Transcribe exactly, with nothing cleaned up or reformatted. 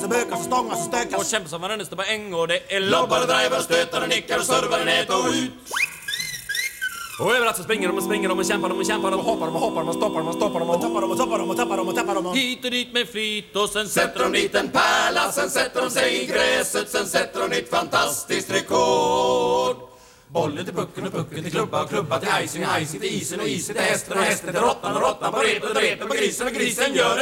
det bökas och stångas och stökas. Och kämpar som varandra på äng. Och det är lobbar och driver och stötar och nickar och servar nät och ut. Och överallt så springer de och springer de och kämpar de och kämpar de och hoppar de och hoppar de och stoppar de och stoppar de och tappar de och tappar de och tappar de och tappar de och hit och dit med flit. Och sen sätter de dit en pärla. Sen sätter de sig i gräset. Sen sätter de ett fantastiskt rekord. Bollen till pucken och pucken till klubba och klubba till icing och icing till isen och isen till hästen och hästen till råttan och råttan på repet och repet på grisen och grisen gör